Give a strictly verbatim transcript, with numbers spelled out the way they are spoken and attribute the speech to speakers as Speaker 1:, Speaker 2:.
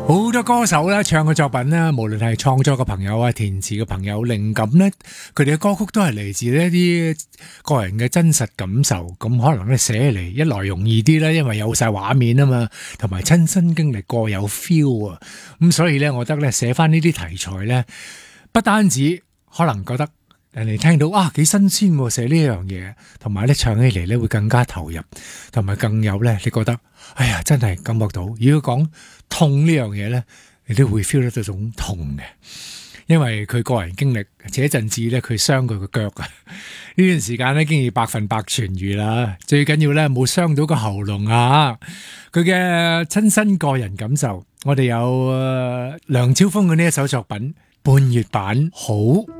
Speaker 1: 好多歌手咧唱嘅作品咧，無論係創作嘅朋友啊、填詞嘅朋友，靈感咧，佢哋嘅歌曲都係嚟自一啲個人嘅真實感受。咁可能咧寫嚟一來容易啲啦，因為有晒畫面啊嘛，同埋親身經歷過有 feel 啊。咁所以咧，我覺得咧寫翻呢啲題材咧，不單止可能覺得人哋聽到啊幾新鮮喎，寫呢樣嘢，同埋咧唱起嚟咧會更加投入，同埋更有咧你覺得，哎呀真係感覺到。如果講痛呢樣嘢咧，你都會 feel 得到種痛嘅，因為佢個人經歷，前一陣子咧佢傷佢個腳啊，呢段時間咧經已百分百痊愈啦。最緊要咧冇傷到個喉嚨啊！佢嘅親身個人感受，我哋有、呃、梁釗峰嘅呢一首作品《半月板》好。